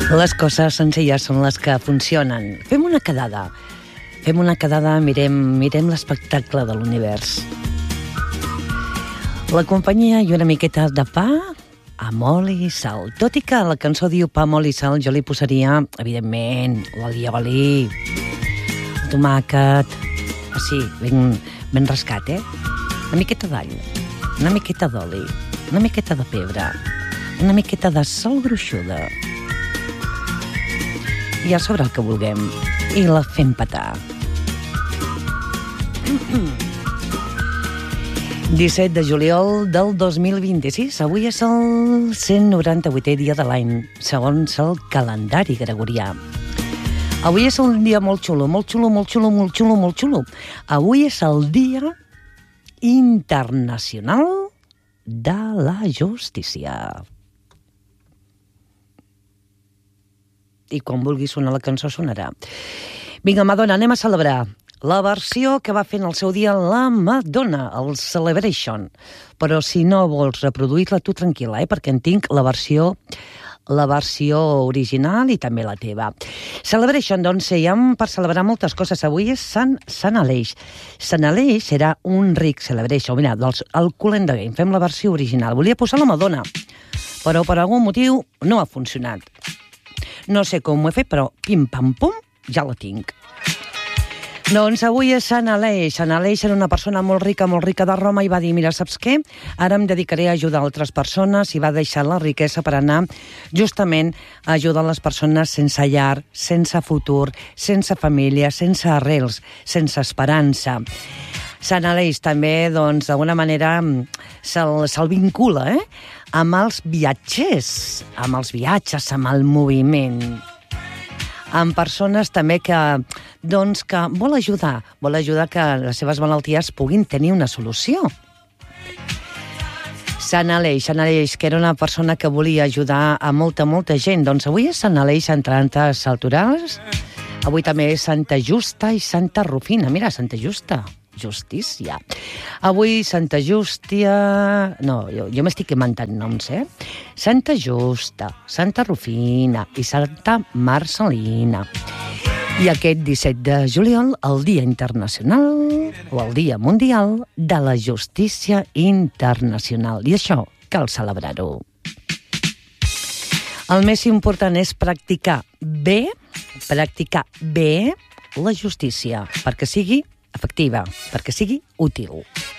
Les coses senzilles són les que funcionen. Fem una quedada, mirem l'espectacle de l'univers. La companyia i una miqueta de pa amb oli i sal. Tot i que la cançó diu pa amb oli i sal, jo li posaria, evidentment, l'oli, el tomàquet, així, ben rascat, Una miqueta d'all, una miqueta d'oli, una miqueta de pebre, una miqueta de sal gruixuda. I a sobre el que vulguem. I la fem petar. 17 de juliol del 2026. Avui és el 198è dia de l'any, segons el calendari gregorià. Avui és un dia molt xulo. Avui és el Dia Internacional de la Justícia. I quan vulgui sonar la cançó sonarà. Vinga, Madonna, anem a celebrar la versió que va fer en el seu dia la Madonna, el Celebration. Però si no vols reproduir-la, tu tranquil·la, perquè en tinc la versió original i també la teva. Celebration, doncs, per celebrar moltes coses. Avui és Sant Aleix. Sant Aleix era un ric celebration. Mira, el Kool and the Gang. Fem la versió original. Volia posar la Madonna, però per algun motiu no ha funcionat. No sé com ho he fet, però pim-pam-pum, ja la tinc. Doncs avui és Sant Aleix. Sant Aleix era una persona molt rica de Roma i va dir, mira, saps què? Ara em dedicaré a ajudar altres persones i va deixar la riquesa per anar justament a ajudar les persones sense llar, sense futur, sense família, sense arrels, sense esperança. Sant Aleix també, doncs, d'alguna manera se'l vincula, amb els viatgers, amb els viatges, amb el moviment, amb persones també que vol ajudar que les seves malalties puguin tenir una solució. Sant Aleix, que era una persona que volia ajudar a molta gent. Doncs avui és Sant Aleix en tantes alturals. Avui també és Santa Justa i Santa Rufina. Mira, Santa Justa, justícia. Avui Santa Justia... No, jo m'estic inventant noms, Santa Justa, Santa Rufina i Santa Marcelina. I aquest 17 de juliol, el Dia Internacional, o el Dia Mundial de la Justícia Internacional. I això cal celebrar-ho. El més important és practicar bé la justícia, perquè sigui efectiva, perquè sigui útil.